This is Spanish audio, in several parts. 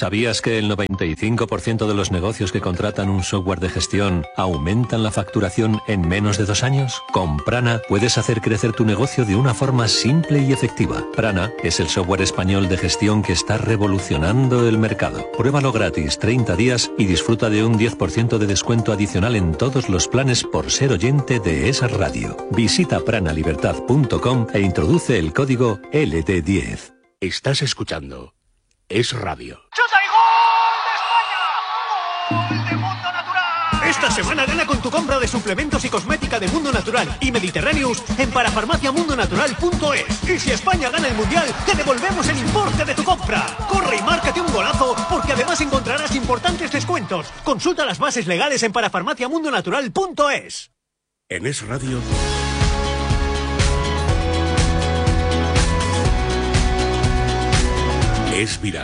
¿Sabías que el 95% de los negocios que contratan un software de gestión aumentan la facturación en menos de 2 años? Con Prana puedes hacer crecer tu negocio de una forma simple y efectiva. Prana es el software español de gestión que está revolucionando el mercado. Pruébalo gratis 30 días y disfruta de un 10% de descuento adicional en todos los planes por ser oyente de esa radio. Visita pranalibertad.com e introduce el código LT10. Estás escuchando Es Radio. ¡Chuta y gol de España! ¡Gol de Mundo Natural! Esta semana gana con tu compra de suplementos y cosmética de Mundo Natural y Mediterraneous en parafarmaciamundonatural.es. Y si España gana el Mundial, te devolvemos el importe de tu compra. Corre y márcate un golazo, porque además encontrarás importantes descuentos. Consulta las bases legales en parafarmaciamundonatural.es. En Es Radio. Es viral.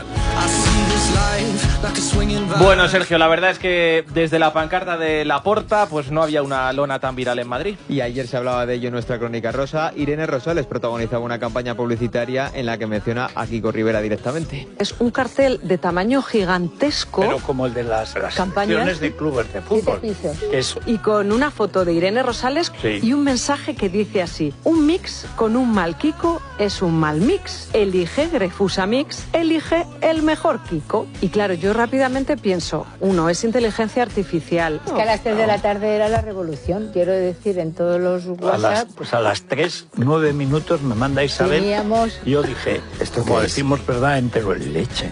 Bueno, Sergio, la verdad es que desde la pancarta de Laporta pues no había una lona tan viral en Madrid. Y ayer se hablaba de ello en nuestra crónica rosa. Irene Rosales protagonizaba una campaña publicitaria en la que menciona a Kiko Rivera directamente. Es un cartel de tamaño gigantesco. Pero como el de las campañas de clubes de fútbol. Eso. Y con una foto de Irene Rosales y un mensaje que dice así: un mix con un mal Kiko es un mal mix. Elige Grefusa Mix, elige el mejor Kiko. Y claro, yo rápidamente pienso, uno, es inteligencia artificial. Es que a las 3 de la tarde era la revolución, quiero decir, en todos los WhatsApp. A las 3, 9 minutos me manda Isabel. Yo dije, esto como decimos, ¿verdad? Entero en leche.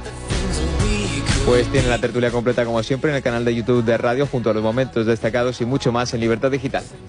Pues tiene la tertulia completa como siempre en el canal de YouTube de Radio, junto a los momentos destacados y mucho más en Libertad Digital.